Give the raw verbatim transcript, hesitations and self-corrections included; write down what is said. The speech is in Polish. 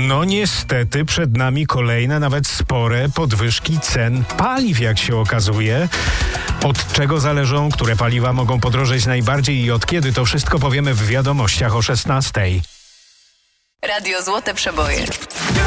No niestety przed nami kolejne, nawet spore podwyżki cen paliw, jak się okazuje. Od czego zależą, które paliwa mogą podrożeć najbardziej i od kiedy, to wszystko powiemy w wiadomościach o szesnastej. Radio Złote Przeboje.